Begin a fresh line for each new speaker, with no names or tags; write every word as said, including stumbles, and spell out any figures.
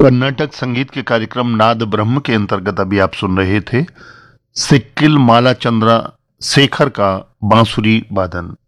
कर्नाटक संगीत के कार्यक्रम नाद ब्रह्म के अंतर्गत अभी आप सुन रहे थे सिक्किल माला चंद्रा शेखर का बांसुरी वादन।